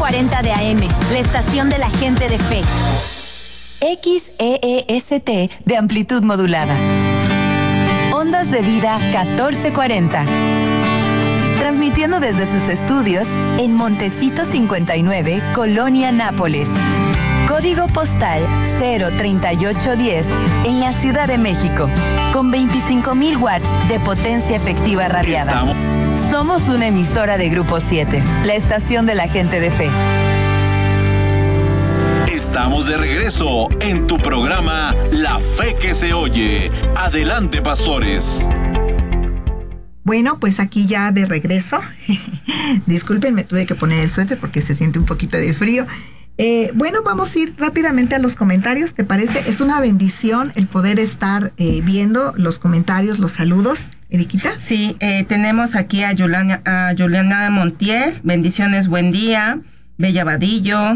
1440 de AM, la estación de la gente de fe. XEEST de amplitud modulada. Ondas de vida 1440. Transmitiendo desde sus estudios en Montecito 59, Colonia Nápoles. Código postal 03810 en la Ciudad de México, con 25,000 watts de potencia efectiva radiada. Somos una emisora de Grupo 7, la estación de la gente de fe. Estamos de regreso en tu programa La Fe que se oye. Adelante, pastores. Bueno, pues aquí ya de regreso. Disculpen, me tuve que poner el suéter porque se siente un poquito de frío. Bueno, vamos a ir rápidamente a los comentarios, ¿te parece? Es una bendición el poder estar viendo los comentarios, los saludos. Eriquita. Sí, tenemos aquí a Juliana Montiel. Bendiciones, buen día. Bella Vadillo.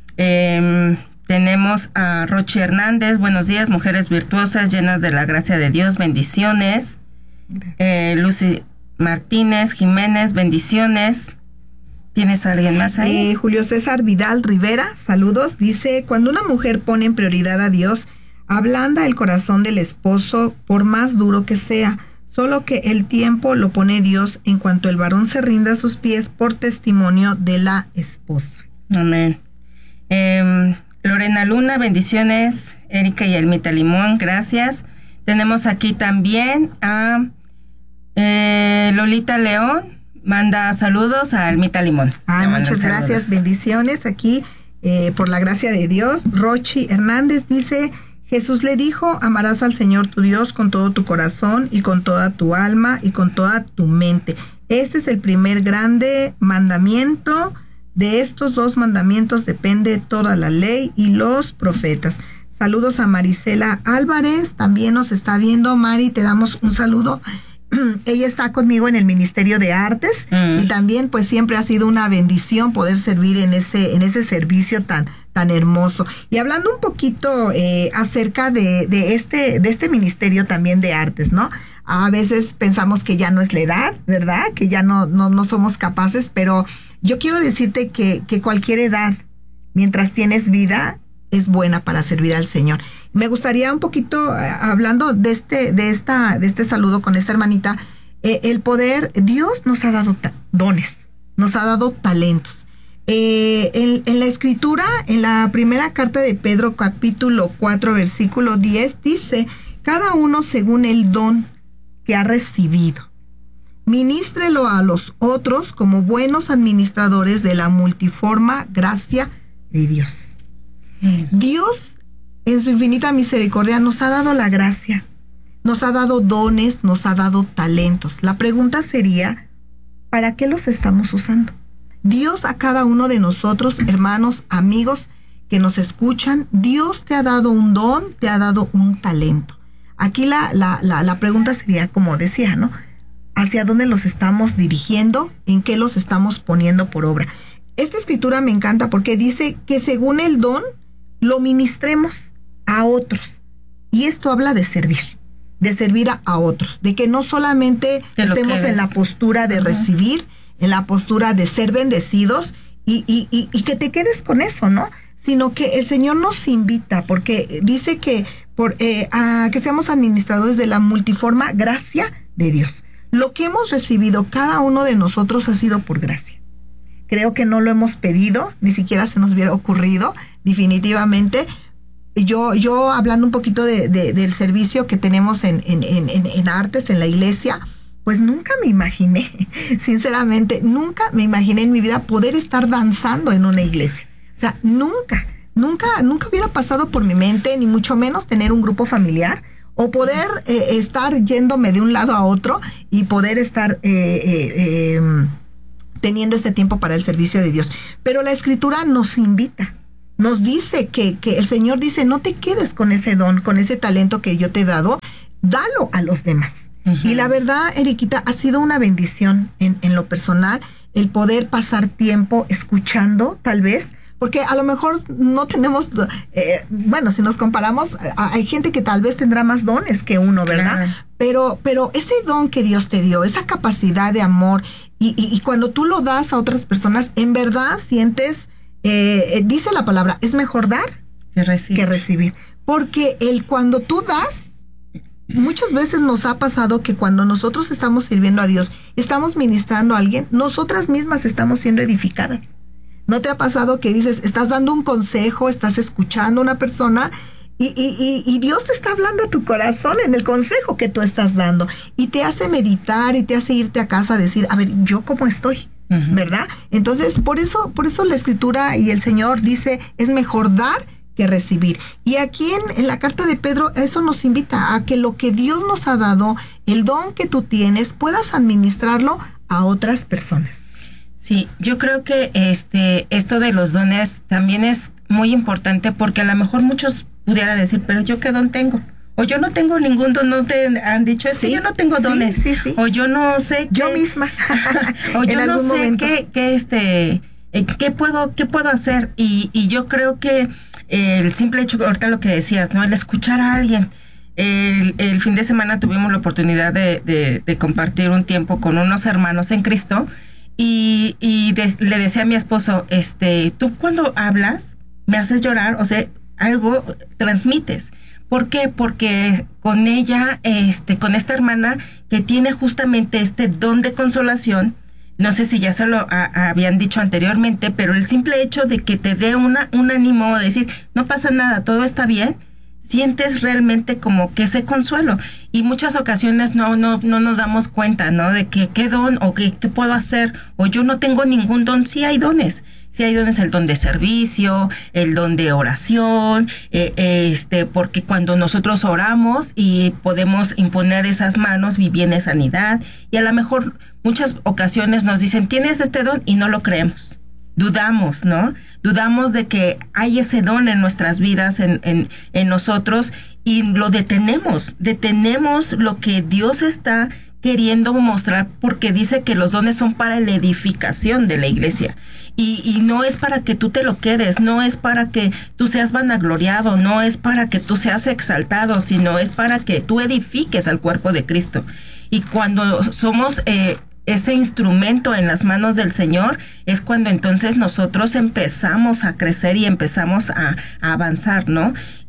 Tenemos a Rochi Hernández. Buenos días, mujeres virtuosas, llenas de la gracia de Dios. Bendiciones. Lucy Martínez Jiménez, bendiciones. ¿Tienes a alguien más ahí? Julio César Vidal Rivera, saludos. Dice, cuando una mujer pone en prioridad a Dios, ablanda el corazón del esposo por más duro que sea. Solo que el tiempo lo pone Dios en cuanto el varón se rinda a sus pies por testimonio de la esposa. Amén. Lorena Luna, bendiciones. Erika y Elmita Limón, gracias. Tenemos aquí también a Lolita León, manda saludos a Elmita Limón. Muchas gracias, bendiciones aquí por la gracia de Dios. Rochi Hernández dice, Jesús le dijo, amarás al Señor tu Dios con todo tu corazón y con toda tu alma y con toda tu mente. Este es el primer grande mandamiento. De estos dos mandamientos depende toda la ley y los profetas. Saludos a Marisela Álvarez, también nos está viendo. Mari, te damos un saludo. Ella está conmigo en el Ministerio de Artes y también pues siempre ha sido una bendición poder servir en ese servicio tan hermoso. Y hablando un poquito acerca de este Ministerio también de Artes, ¿no? A veces pensamos que ya no es la edad, ¿verdad? Que ya no somos capaces, pero yo quiero decirte que cualquier edad, mientras tienes vida, es buena para servir al Señor. Me gustaría un poquito, hablando de este saludo con esta hermanita, el poder, Dios nos ha dado dones, nos ha dado talentos. En la Escritura, en la primera carta de Pedro, capítulo 4, versículo 10, dice, cada uno según el don que ha recibido, ministrelo a los otros como buenos administradores de la multiforme gracia de Dios. Dios, en su infinita misericordia, nos ha dado la gracia, nos ha dado dones, nos ha dado talentos. La pregunta sería, ¿para qué los estamos usando? Dios a cada uno de nosotros, hermanos, amigos que nos escuchan, Dios te ha dado un don, te ha dado un talento. Aquí la pregunta sería, como decía, ¿no? ¿Hacia dónde los estamos dirigiendo? ¿En qué los estamos poniendo por obra? Esta escritura me encanta porque dice que según el don, lo ministremos a otros. Y esto habla de servir a otros, de que no solamente estemos en la postura de recibir, en la postura de ser bendecidos y que te quedes con eso, ¿no? Sino que el Señor nos invita, porque dice que a que seamos administradores de la multiforme gracia de Dios. Lo que hemos recibido cada uno de nosotros ha sido por gracia. Creo que no lo hemos pedido, ni siquiera se nos hubiera ocurrido, definitivamente. Yo hablando un poquito del servicio que tenemos en artes, en la iglesia, pues nunca me imaginé, sinceramente, nunca me imaginé en mi vida poder estar danzando en una iglesia. O sea, nunca hubiera pasado por mi mente, ni mucho menos tener un grupo familiar, o poder estar yéndome de un lado a otro y poder estar teniendo este tiempo para el servicio de Dios. Pero la Escritura nos invita, nos dice que el Señor dice, no te quedes con ese don, con ese talento que yo te he dado, dalo a los demás. Y la verdad, Eriquita, ha sido una bendición en lo personal el poder pasar tiempo escuchando, tal vez, porque a lo mejor no tenemos, bueno, si nos comparamos, hay gente que tal vez tendrá más dones que uno, ¿verdad? Claro. Pero ese don que Dios te dio, esa capacidad de amor, y cuando tú lo das a otras personas, en verdad sientes dice la palabra, es mejor dar que recibir. Porque cuando tú das, muchas veces nos ha pasado que cuando nosotros estamos sirviendo a Dios, estamos ministrando a alguien, nosotras mismas estamos siendo edificadas. ¿No te ha pasado que dices, estás dando un consejo, estás escuchando a una persona y Dios te está hablando a tu corazón en el consejo que tú estás dando y te hace meditar y te hace irte a casa a decir, a ver, ¿yo cómo estoy? ¿Verdad? Entonces, por eso la Escritura y el Señor dice, es mejor dar que recibir. Y aquí en la carta de Pedro, eso nos invita a que lo que Dios nos ha dado, el don que tú tienes, puedas administrarlo a otras personas. Sí, yo creo que esto de los dones también es muy importante porque a lo mejor muchos pudieran decir, pero ¿yo qué don tengo? O yo no tengo ningún don, ¿no te han dicho? Es que yo no tengo dones. Sí. O yo no sé yo misma. o yo no sé qué puedo hacer. Y yo creo que el simple hecho, ahorita lo que decías, ¿no? El escuchar a alguien. El fin de semana tuvimos la oportunidad de compartir un tiempo con unos hermanos en Cristo. Y le decía a mi esposo, tú cuando hablas me haces llorar, o sea, algo transmites. ¿Por qué? Porque con ella, con esta hermana que tiene justamente este don de consolación, no sé si ya se lo habían dicho anteriormente, pero el simple hecho de que te dé un ánimo de decir, no pasa nada, todo está bien, sientes realmente como que ese consuelo. Y muchas ocasiones no nos damos cuenta, ¿no? De que qué don o qué puedo hacer, o yo no tengo ningún don. Sí hay dones, el don de servicio, el don de oración, porque cuando nosotros oramos y podemos imponer esas manos, viene sanidad. Y a lo mejor muchas ocasiones nos dicen, tienes este don, y no lo creemos. Dudamos, ¿no? Dudamos de que hay ese don en nuestras vidas, en nosotros, y lo detenemos lo que Dios está queriendo mostrar, porque dice que los dones son para la edificación de la iglesia, y no es para que tú te lo quedes, no es para que tú seas vanagloriado, no es para que tú seas exaltado, sino es para que tú edifiques al cuerpo de Cristo. Y cuando somos ese instrumento en las manos del Señor, es cuando entonces nosotros empezamos a crecer y empezamos a avanzar, ¿no?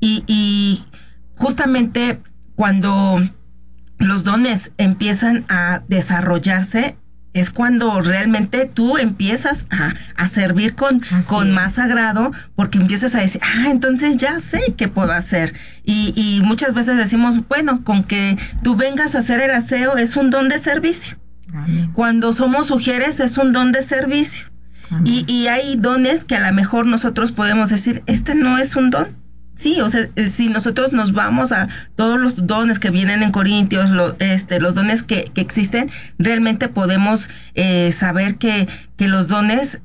Y justamente cuando los dones empiezan a desarrollarse, es cuando realmente tú empiezas a servir con más agrado, porque empiezas a decir, entonces ya sé qué puedo hacer. Y muchas veces decimos, bueno, con que tú vengas a hacer el aseo es un don de servicio. Amén. Cuando somos mujeres es un don de servicio. Y hay dones que a lo mejor nosotros podemos decir, no es un don. Sí, o sea, si nosotros nos vamos a todos los dones que vienen en Corintios, los dones que existen, realmente podemos saber que los dones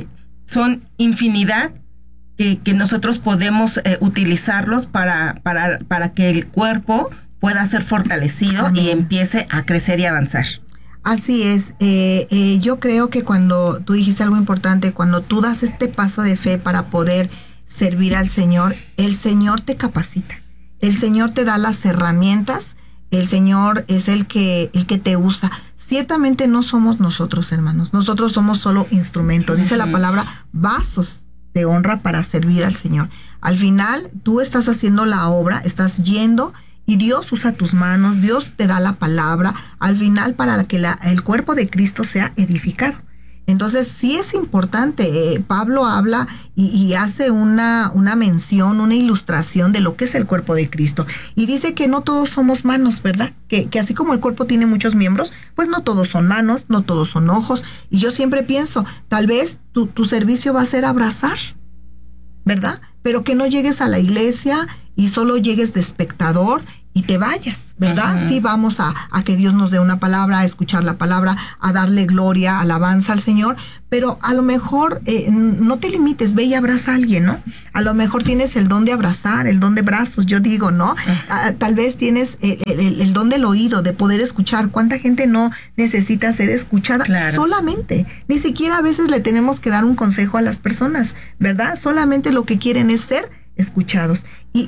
son infinidad, que nosotros podemos utilizarlos para que el cuerpo pueda ser fortalecido. Amén. Y empiece a crecer y avanzar. Así es. Yo creo que cuando tú dijiste algo importante, cuando tú das este paso de fe para poder servir al Señor, el Señor te capacita, el Señor te da las herramientas, el Señor es el que te usa. Ciertamente no somos nosotros, hermanos, nosotros somos solo instrumentos. Dice la palabra, vasos de honra para servir al Señor. Al final, tú estás haciendo la obra, estás yendo y Dios usa tus manos, Dios te da la palabra, al final para que el cuerpo de Cristo sea edificado. Entonces sí es importante, Pablo habla y hace una mención, una ilustración de lo que es el cuerpo de Cristo. Y dice que no todos somos manos, ¿verdad? Que así como el cuerpo tiene muchos miembros, pues no todos son manos, no todos son ojos. Y yo siempre pienso, tal vez tu servicio va a ser abrazar, ¿verdad? Pero que no llegues a la iglesia y solo llegues de espectador y te vayas, ¿verdad? Uh-huh. Sí, vamos a que Dios nos dé una palabra, a escuchar la palabra, a darle gloria, alabanza al Señor, pero a lo mejor no te limites, ve y abraza a alguien, ¿no? A lo mejor tienes el don de abrazar, el don de brazos, yo digo, ¿no? Uh-huh. Tal vez tienes el don del oído, de poder escuchar. ¿Cuánta gente no necesita ser escuchada? Claro. Solamente, ni siquiera a veces le tenemos que dar un consejo a las personas, ¿verdad? Solamente lo que quieren es ser escuchados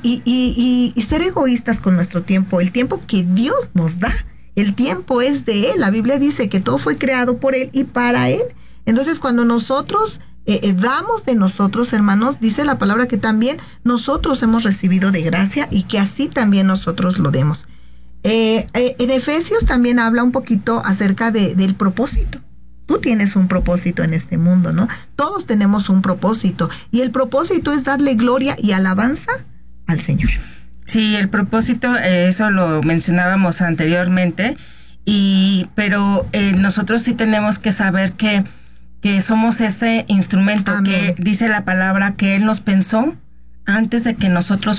y ser egoístas con nuestro tiempo, el tiempo que Dios nos da. El tiempo es de Él. La Biblia dice que todo fue creado por Él y para Él. Entonces, cuando nosotros damos de nosotros, hermanos, dice la palabra que también nosotros hemos recibido de gracia y que así también nosotros lo demos. En Efesios también habla un poquito acerca del propósito. Tú tienes un propósito en este mundo, ¿no? Todos tenemos un propósito y el propósito es darle gloria y alabanza al Señor. Sí, el propósito, eso lo mencionábamos anteriormente, pero nosotros sí tenemos que saber que somos este instrumento. Amén. Que dice la palabra que Él nos pensó antes de que nosotros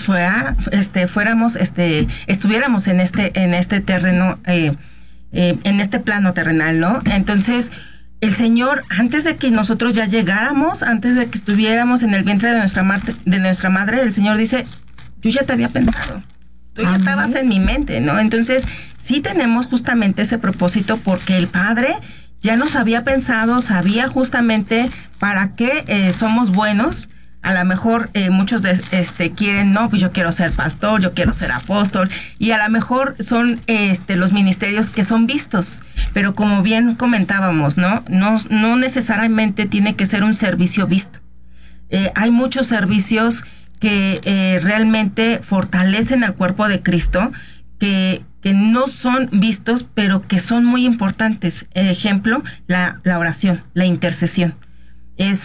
estuviéramos en este terreno, en este plano terrenal, ¿no? Entonces, el Señor, antes de que nosotros ya llegáramos, antes de que estuviéramos en el vientre de nuestra madre, el Señor dice: yo ya te había pensado, tú ya estabas en mi mente, ¿no? Entonces, sí tenemos justamente ese propósito porque el Padre ya nos había pensado, sabía justamente para qué somos buenos. A lo mejor muchos quieren, no, pues yo quiero ser pastor, yo quiero ser apóstol, y a lo mejor son los ministerios que son vistos, pero como bien comentábamos, no necesariamente tiene que ser un servicio visto. Hay muchos servicios que realmente fortalecen al cuerpo de Cristo, que no son vistos, pero que son muy importantes. Ejemplo, la oración, la intercesión. Es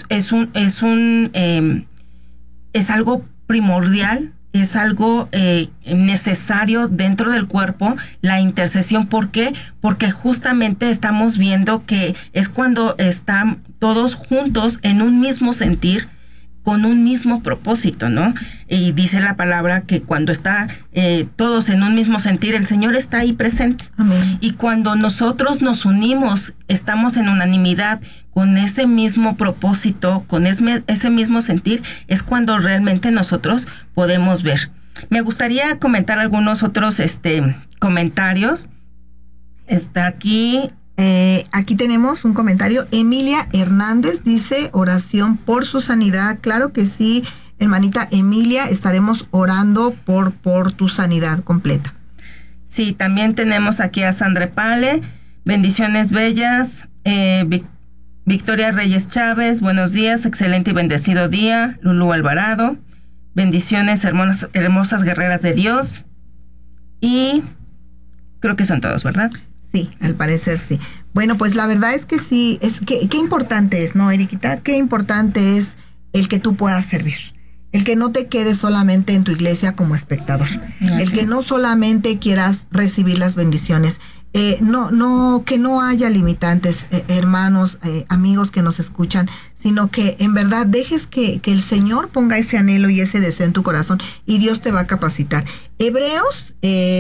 algo primordial, es algo necesario dentro del cuerpo, la intercesión. ¿Por qué? Porque justamente estamos viendo que es cuando están todos juntos en un mismo sentir, con un mismo propósito, ¿no? Y dice la palabra que cuando está todos en un mismo sentir, el Señor está ahí presente. Amén. Y cuando nosotros nos unimos, estamos en unanimidad con ese mismo propósito, con ese mismo sentir, es cuando realmente nosotros podemos ver. Me gustaría comentar algunos otros comentarios. Está aquí. Aquí tenemos un comentario. Emilia Hernández dice: oración por su sanidad. Claro que sí, hermanita Emilia, estaremos orando por tu sanidad completa. Sí, también tenemos aquí a Sandra Pale. Bendiciones bellas. Victoria Reyes Chávez, buenos días, excelente y bendecido día. Lulú Alvarado, bendiciones, hermosas guerreras de Dios. Y creo que son todos, ¿verdad? Sí, al parecer sí. Bueno, pues la verdad es que sí, qué importante es, ¿no, Eriquita? Qué importante es el que tú puedas servir. El que no te quedes solamente en tu iglesia como espectador. El que no solamente quieras recibir las bendiciones. Que no haya limitantes, hermanos, amigos que nos escuchan, sino que en verdad dejes que el Señor ponga ese anhelo y ese deseo en tu corazón y Dios te va a capacitar. Hebreos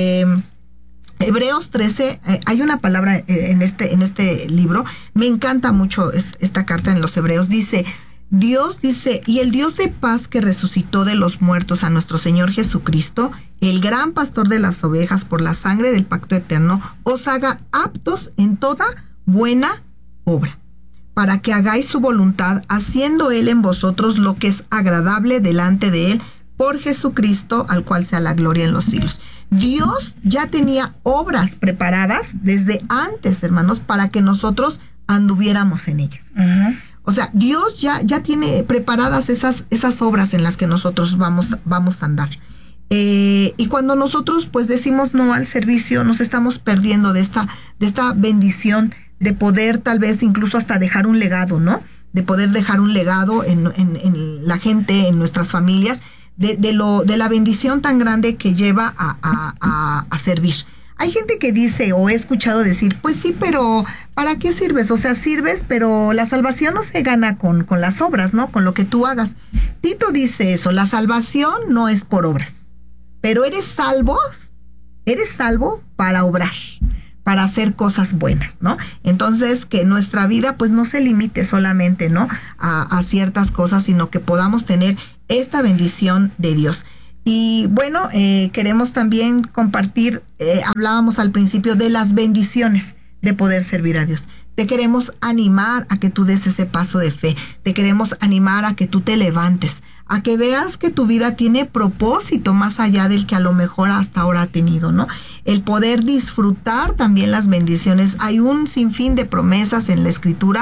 13, hay una palabra en este libro, me encanta mucho esta carta en los Hebreos, dice: Dios dice, y el Dios de paz que resucitó de los muertos a nuestro Señor Jesucristo, el gran pastor de las ovejas, por la sangre del pacto eterno, os haga aptos en toda buena obra, para que hagáis su voluntad, haciendo Él en vosotros lo que es agradable delante de Él, por Jesucristo, al cual sea la gloria en los siglos. Dios ya tenía obras preparadas desde antes, hermanos, para que nosotros anduviéramos en ellas. Uh-huh. O sea, Dios ya tiene preparadas esas obras en las que nosotros vamos a andar. Y cuando nosotros pues decimos no al servicio, nos estamos perdiendo de esta bendición de poder tal vez incluso hasta dejar un legado, ¿no? De poder dejar un legado en la gente, en nuestras familias, de la bendición tan grande que lleva a servir. Hay gente que dice, o he escuchado decir, pues sí, pero ¿para qué sirves? O sea, sirves, pero la salvación no se gana con las obras, ¿no? Con lo que tú hagas. Tito dice eso, la salvación no es por obras, pero eres salvo para obrar, para hacer cosas buenas, ¿no? Entonces, que nuestra vida pues no se limite solamente, ¿no? A ciertas cosas, sino que podamos tener esta bendición de Dios. Y bueno, queremos también compartir, hablábamos al principio de las bendiciones de poder servir a Dios. Te queremos animar a que tú des ese paso de fe. Te queremos animar a que tú te levantes, a que veas que tu vida tiene propósito más allá del que a lo mejor hasta ahora ha tenido, ¿no? El poder disfrutar también las bendiciones. Hay un sinfín de promesas en la Escritura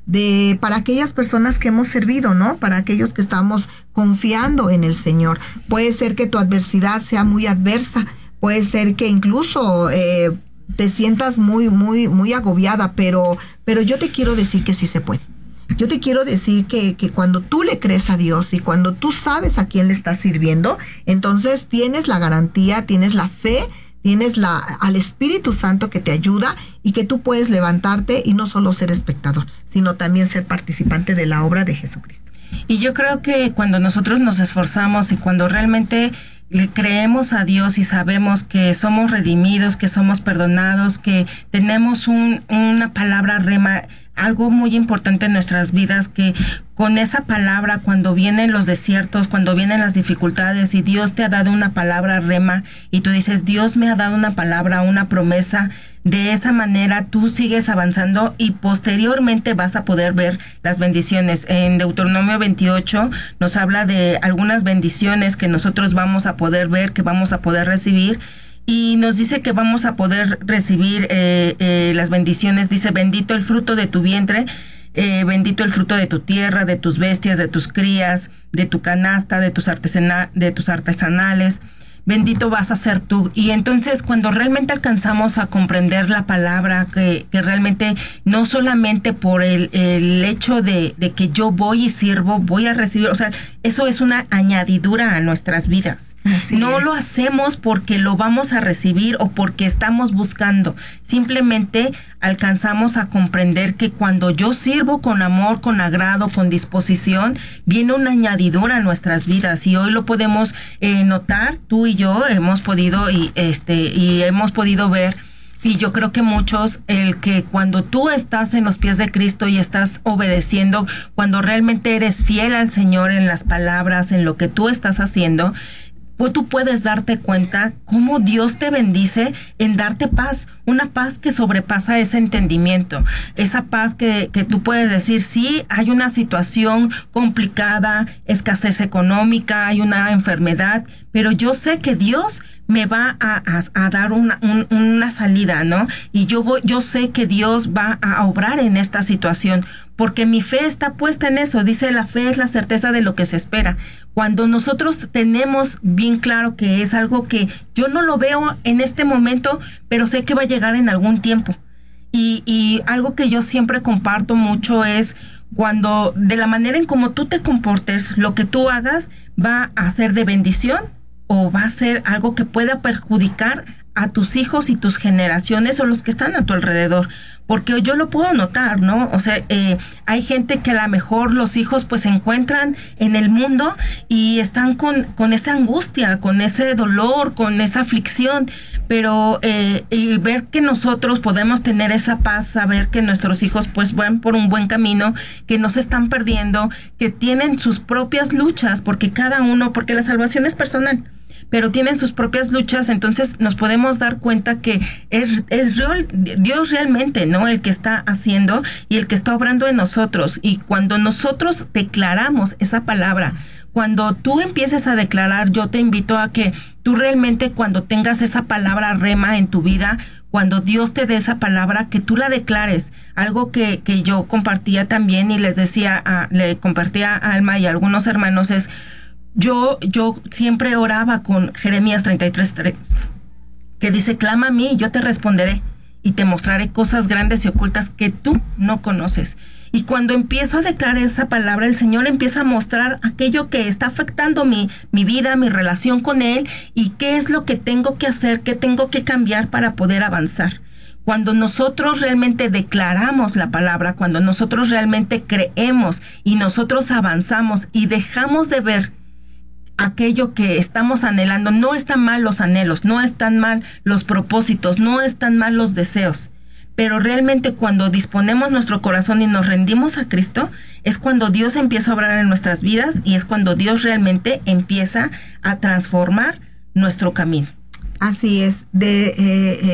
para aquellas personas que hemos servido, ¿no? Para aquellos que estamos confiando en el Señor. Puede ser que tu adversidad sea muy adversa, puede ser que incluso te sientas muy agobiada, pero yo te quiero decir que sí se puede. Yo te quiero decir que cuando tú le crees a Dios y cuando tú sabes a quién le estás sirviendo, entonces tienes la garantía, tienes la fe, tienes al Espíritu Santo que te ayuda y que tú puedes levantarte y no solo ser espectador, sino también ser participante de la obra de Jesucristo. Y yo creo que cuando nosotros nos esforzamos y cuando realmente le creemos a Dios y sabemos que somos redimidos, que somos perdonados, que tenemos una palabra rema, algo muy importante en nuestras vidas, que con esa palabra, cuando vienen los desiertos, cuando vienen las dificultades y Dios te ha dado una palabra rema y tú dices, Dios me ha dado una palabra, una promesa, de esa manera tú sigues avanzando y posteriormente vas a poder ver las bendiciones. En Deuteronomio 28 nos habla de algunas bendiciones que nosotros vamos a poder ver, que vamos a poder recibir. Y nos dice que vamos a poder recibir las bendiciones. Dice, bendito el fruto de tu vientre, bendito el fruto de tu tierra, de tus bestias, de tus crías, de tu canasta, de tus artesanales. Bendito vas a ser tú. Y entonces cuando realmente alcanzamos a comprender la palabra, que realmente no solamente por el hecho de que yo voy y sirvo, voy a recibir, o sea, eso es una añadidura a nuestras vidas. No lo hacemos porque lo vamos a recibir o porque estamos buscando. Simplemente alcanzamos a comprender que cuando yo sirvo con amor, con agrado, con disposición, viene una añadidura a nuestras vidas. Y hoy lo podemos notar, tú y yo hemos podido y hemos podido ver, y yo creo que muchos, el que cuando tú estás en los pies de Cristo y estás obedeciendo, cuando realmente eres fiel al Señor en las palabras, en lo que tú estás haciendo, pues tú puedes darte cuenta cómo Dios te bendice en darte paz, una paz que sobrepasa ese entendimiento, esa paz que tú puedes decir, sí, hay una situación complicada, escasez económica, hay una enfermedad, pero yo sé que Dios me va a dar una salida, ¿no? Y yo sé que Dios va a obrar en esta situación, porque mi fe está puesta en eso. Dice, la fe es la certeza de lo que se espera. Cuando nosotros tenemos bien claro que es algo que yo no lo veo en este momento, pero sé que va a llegar en algún tiempo. Y algo que yo siempre comparto mucho es cuando de la manera en cómo tú te comportes, lo que tú hagas va a ser de bendición o va a ser algo que pueda perjudicar a tus hijos y tus generaciones o los que están a tu alrededor. Porque yo lo puedo notar, ¿no? O sea, hay gente que a lo mejor los hijos pues se encuentran en el mundo y están con esa angustia, con ese dolor, con esa aflicción, pero y ver que nosotros podemos tener esa paz, saber que nuestros hijos pues van por un buen camino, que no se están perdiendo, que tienen sus propias luchas, porque la salvación es personal, pero tienen sus propias luchas, entonces nos podemos dar cuenta que es Dios realmente, ¿no? El que está haciendo y el que está obrando en nosotros. Y cuando nosotros declaramos esa palabra, cuando tú empieces a declarar, yo te invito a que tú realmente cuando tengas esa palabra rema en tu vida, cuando Dios te dé esa palabra, que tú la declares. Algo que yo compartía también y les decía, le compartía a Alma y a algunos hermanos es, yo siempre oraba con Jeremías 33:3, que dice, clama a mí y yo te responderé y te mostraré cosas grandes y ocultas que tú no conoces. Y cuando empiezo a declarar esa palabra, el Señor empieza a mostrar aquello que está afectando mi vida, mi relación con Él, y qué es lo que tengo que hacer, qué tengo que cambiar para poder avanzar. Cuando nosotros realmente declaramos la palabra, cuando nosotros realmente creemos y nosotros avanzamos y dejamos de ver aquello que estamos anhelando, no están mal los anhelos, no están mal los propósitos, no están mal los deseos, pero realmente cuando disponemos nuestro corazón y nos rendimos a Cristo, es cuando Dios empieza a obrar en nuestras vidas y es cuando Dios realmente empieza a transformar nuestro camino. Así es,